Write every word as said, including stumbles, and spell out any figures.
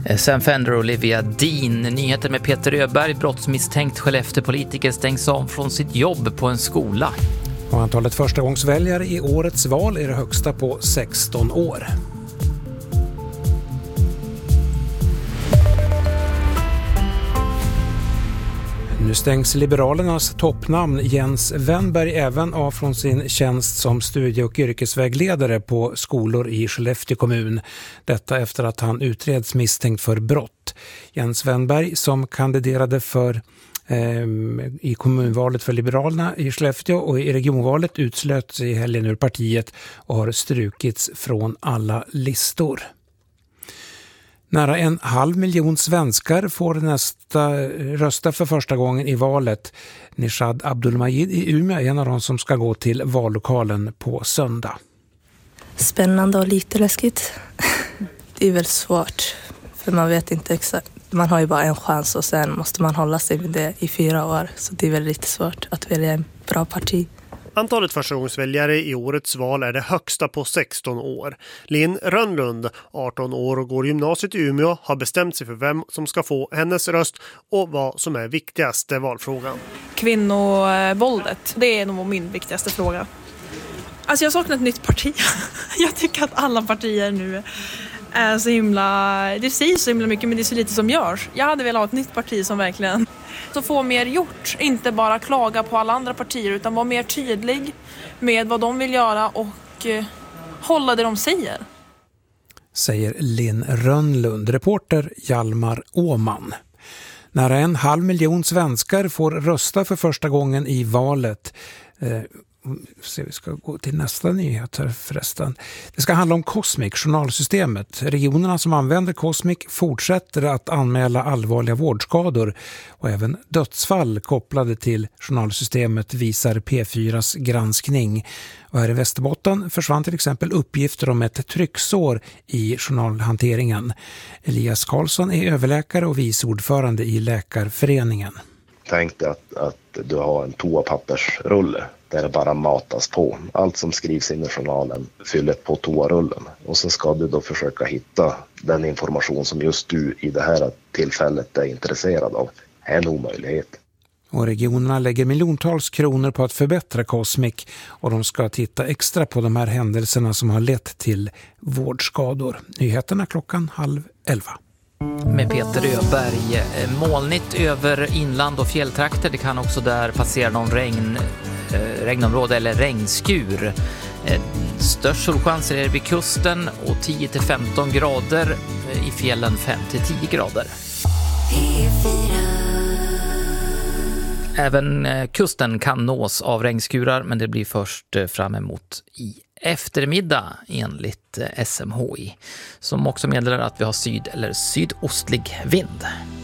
Sam Fender och Olivia Dean. Nyheter med Peter Öberg. Brottsmisstänkt Skellefteå-politiker stängs av från sitt jobb på en skola. Och antalet förstagångsväljare i årets val är det högsta på sexton år. Nu stängs Liberalernas toppnamn Jens Wennberg även av från sin tjänst som studie- och yrkesvägledare på skolor i Skellefteå kommun. Detta efter att han utreds misstänkt för brott. Jens Wennberg, som kandiderade för eh, i kommunvalet för Liberalerna i Skellefteå och i regionvalet, utslöts i helgen ur partiet och har strukits från alla listor. Nära en halv miljon svenskar får nästa rösta för första gången i valet. Nishad Abdulmajid i Umeå är en av de som ska gå till vallokalen på söndag. Spännande och lite läskigt. Det är väl svårt, för man vet inte exakt. Man har ju bara en chans och sen måste man hålla sig med det i fyra år. Så det är väl lite svårt att välja en bra parti. Antalet förstagångsväljare i årets val är det högsta på sexton år. Linn Rönnlund, arton år och går gymnasiet i Umeå, har bestämt sig för vem som ska få hennes röst och vad som är viktigaste valfrågan. Kvinnovåldet, det är nog min viktigaste fråga. Alltså jag saknar ett nytt parti. Jag tycker att alla partier nu är så himla... Det sägs så himla mycket, men det är så lite som görs. Jag hade velat ha ett nytt parti som verkligen... Så få mer gjort, inte bara klaga på alla andra partier utan vara mer tydlig med vad de vill göra och eh, hålla det de säger. Säger Linn Rönnlund, reporter Hjalmar Åman. Nära en halv miljon svenskar får rösta för första gången i valet. Eh, Så vi ska gå till nästa nyhet här förresten. Det ska handla om Cosmic, journalsystemet. Regionerna som använder Cosmic fortsätter att anmäla allvarliga vårdskador och även dödsfall kopplade till journalsystemet, visar P fyras granskning. Och här i Västerbotten försvann till exempel uppgifter om ett trycksår i journalhanteringen. Elias Karlsson är överläkare och vice ordförande i Läkarföreningen. Tänk dig att, att du har en toapappersrulle där det bara matas på. Allt som skrivs in i journalen fyller på toarullen. Och så ska du då försöka hitta den information som just du i det här tillfället är intresserad av. Det är en omöjlighet. Och regionerna lägger miljontals kronor på att förbättra Cosmic och de ska titta extra på de här händelserna som har lett till vårdskador. Nyheterna klockan halv elva. Med Peter Öberg. Molnigt över inland och fjälltrakter. Det kan också där passera någon regn, eh, regnområde eller regnskur. Eh, störst solchanser är det vid kusten och tio till femton grader. I fjällen fem till tio grader. Även eh, kusten kan nås av regnskurar, men det blir först eh, fram emot i eftermiddag enligt S M H I, som också meddelar att vi har syd- eller sydostlig vind.